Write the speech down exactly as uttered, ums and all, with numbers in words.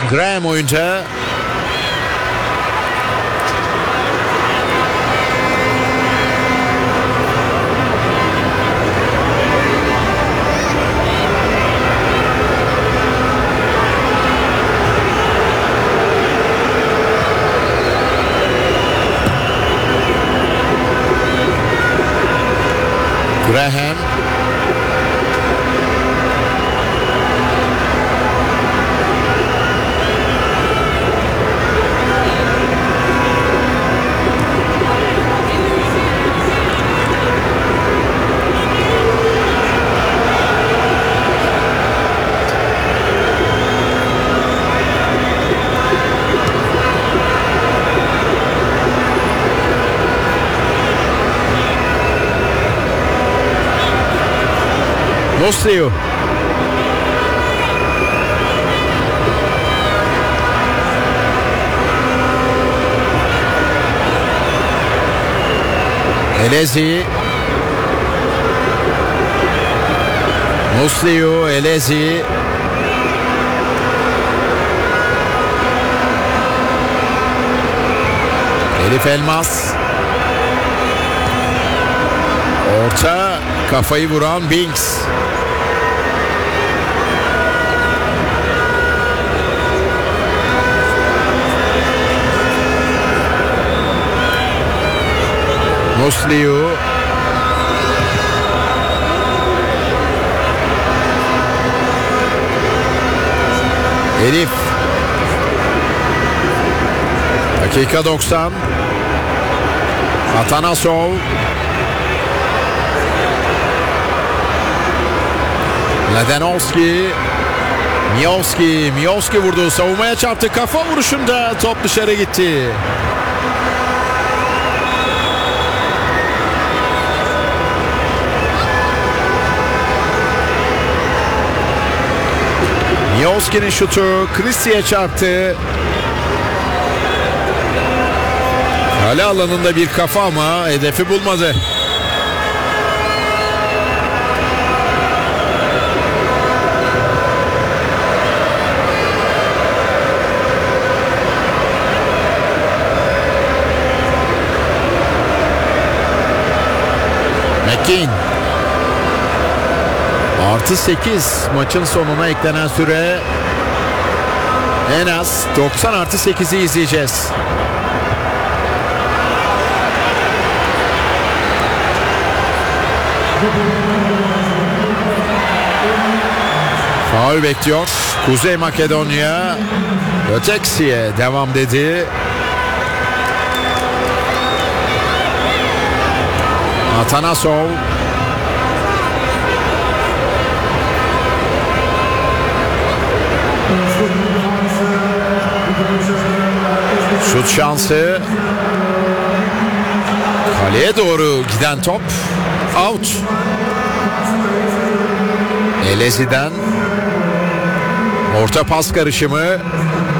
Graham oyunca. Graham. Mosley. Elezi. Mosley, Elezi. Elif Elmas. Orta, kafayı vuran Binks. Mosley. Elif. Dakika doksan. Atanasov. Ledenovski. Miovski. Miovski vurdu. Savunmaya çarptı. Kafa vuruşunda top dışarı gitti. Miovski'nin şutu Christie'ye çarptı. Kale alanında bir kafa ama hedefi bulmadı. McKean. Artı sekiz maçın sonuna eklenen süre en az doksan artı sekizi izleyeceğiz. Faul bekliyor Kuzey Makedonya. Öteksi'ye devam dedi. Atanasov. Şut şansı. Kaleye doğru giden top out. Elezi'den orta pas karışımı.